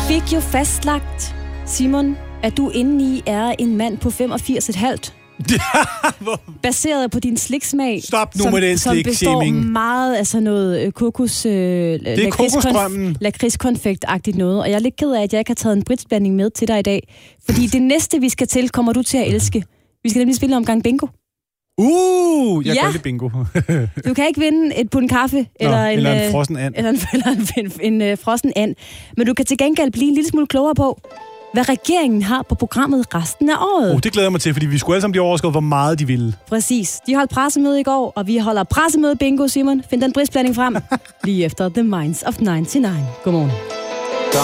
fik jo fastlagt, Simon, at du indeni er en mand på 85,5. Baseret på din sliksmag. Stop nu med den som består meget af sådan noget kokos... det er kokosstrømmen. Lakridskonfekt-agtigt noget. Og jeg er lidt ked af, at jeg ikke har taget en britsblanding med til dig i dag. Fordi det næste, vi skal til, kommer du til at elske. Vi skal nemlig spille en omgang bingo. Jeg gør det bingo. Du kan ikke vinde et pund kaffe, eller en frossen and. Eller en frossen and. Men du kan til gengæld blive en lille smule klogere på, hvad regeringen har på programmet resten af året. Det glæder jeg mig til, fordi vi skulle alle sammen blive overrasket, hvor meget de ville. Præcis. De holdt pressemøde i går, og vi holder pressemøde bingo, Simon. Find den prisblanding frem lige efter The Minds of 99. Godmorgen.